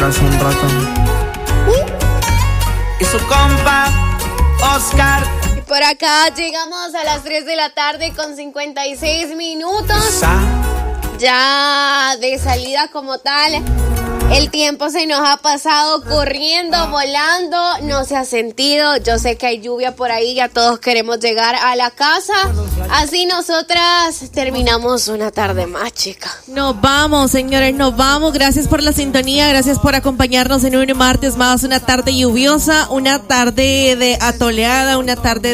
hace un rato. Y su compa, Oscar. Y por acá llegamos a las 3 de la tarde con 56 minutos. Ya de salida como tal. El tiempo se nos ha pasado corriendo, volando, no se ha sentido. Yo sé que hay lluvia por ahí, ya todos queremos llegar a la casa. Así nosotras terminamos una tarde más, chica. Nos vamos, señores, nos vamos. Gracias por la sintonía, gracias por acompañarnos en un martes más, una tarde lluviosa, una tarde de atoleada, una tarde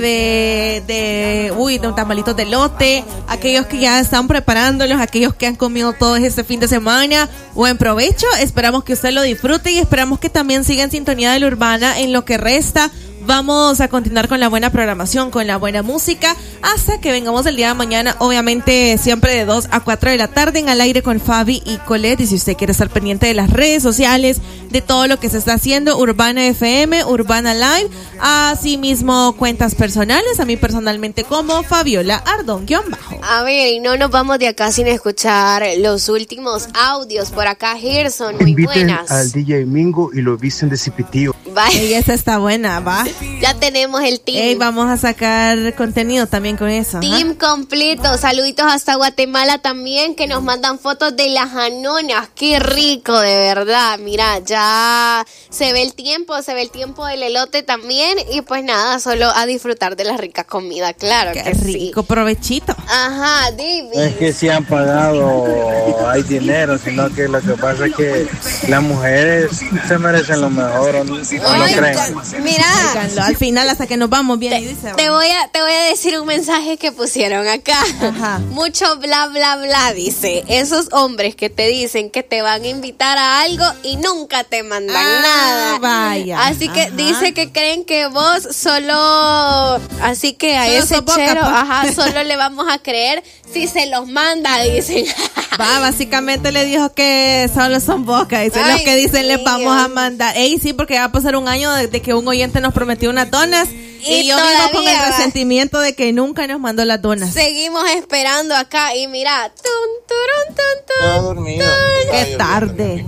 de un tamalito de elote. Aquellos que ya están preparándolos, aquellos que han comido todo este fin de semana, buen provecho. Esperamos que usted lo disfrute y esperamos que también siga en sintonía de la Urbana en lo que resta. Vamos a continuar con la buena programación, con la buena música, hasta que vengamos el día de mañana, obviamente siempre de 2 a 4 de la tarde en Al Aire con Fabi y Colette. Y si usted quiere estar pendiente de las redes sociales, de todo lo que se está haciendo, Urbana FM, Urbana Live, asimismo cuentas personales, a mí personalmente como Fabiola Ardón _. A ver, y no nos vamos de acá sin escuchar los últimos audios. Por acá, Gerson, muy inviten buenas. Al DJ Mingo y lo visten de cipitío. Y esa está buena, va. Ya tenemos el team. Vamos a sacar contenido también con eso. Team completo. Saluditos hasta Guatemala también, que nos mandan fotos de las janonas. Qué rico, de verdad. Mira, ya se ve el tiempo del elote también. Y pues nada, solo a disfrutar de la rica comida, claro. Qué que rico, sí. Provechito. Ajá, David. No es que sí han pagado, hay dinero, sino que lo que pasa es que las mujeres se merecen lo mejor, ¿o no creen? Mira, al final hasta que nos vamos bien. Te voy a decir un mensaje que pusieron acá. Ajá. Mucho bla bla bla, dice. Esos hombres que te dicen que te van a invitar a algo y nunca te mandan nada. Vaya. Así que dice que creen que vos solo, así que a solo ese boca, chero, pues. solo le vamos a creer si se los manda, dicen. Va, básicamente le dijo que solo son boca. Dicen los que dicen les vamos a mandar. Sí, porque va a pasar un año de que un oyente nos prometió unas donas. Y yo vivo con el resentimiento de que nunca nos mandó las donas. Seguimos esperando acá y mira. Estaba dormido. Qué tarde.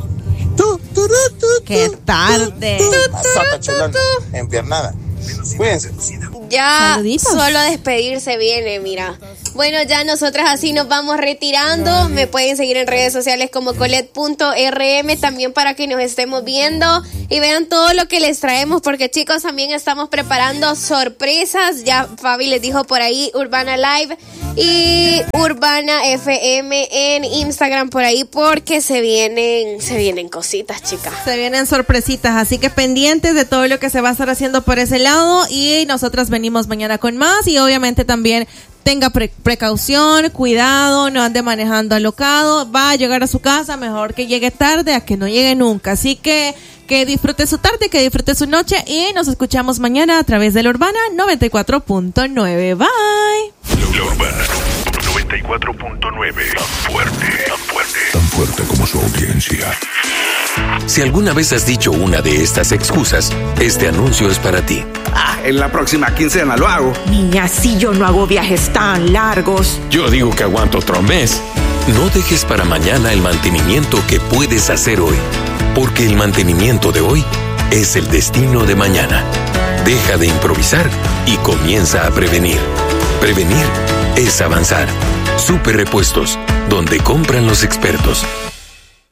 Qué tarde. Saca chelón, empiernada. Cuídense. Ya Saluditos. solo despedirse viene, mira. Bueno, ya nosotras así nos vamos retirando. Me pueden seguir en redes sociales como Colette.rm también para que nos estemos viendo y vean todo lo que les traemos, porque chicos, también estamos preparando sorpresas. Ya Fabi les dijo por ahí Urbana Live y Urbana FM en Instagram por ahí, porque se vienen cositas, chicas. Se vienen sorpresitas, así que pendientes de todo lo que se va a estar haciendo por ese lado, y nosotras venimos mañana con más. Y obviamente también tenga precaución, cuidado, no ande manejando alocado, va a llegar a su casa, mejor que llegue tarde a que no llegue nunca. Así que disfrute su tarde, que disfrute su noche, y nos escuchamos mañana a través de la Urbana 94.9. Bye. La Urbana 94.9. Tan fuerte como su audiencia. Si alguna vez has dicho una de estas excusas, este anuncio es para ti. En la próxima quincena lo hago. Niña, si yo no hago viajes tan largos. Yo digo que aguanto otro mes. No dejes para mañana el mantenimiento que puedes hacer hoy, porque el mantenimiento de hoy es el destino de mañana. Deja de improvisar y comienza a prevenir. Prevenir es avanzar. Super Repuestos, donde compran los expertos.